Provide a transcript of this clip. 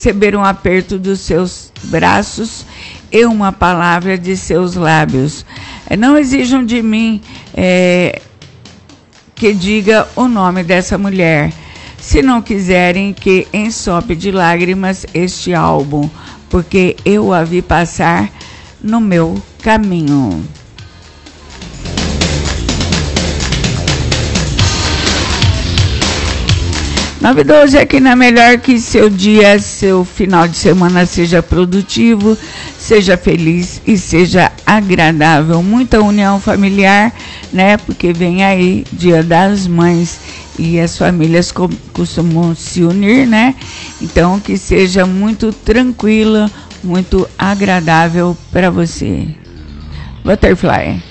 receber um aperto dos seus braços e uma palavra de seus lábios. Não exijam de mim que diga o nome dessa mulher, se não quiserem que ensope de lágrimas este álbum, porque eu a vi passar no meu caminho. 9:12 aqui na Melhor, que seu dia, seu final de semana seja produtivo, seja feliz e seja agradável. Muita união familiar, né? Porque vem aí Dia das Mães e as famílias costumam se unir, né? Então que seja muito tranquila, muito agradável para você. Butterfly.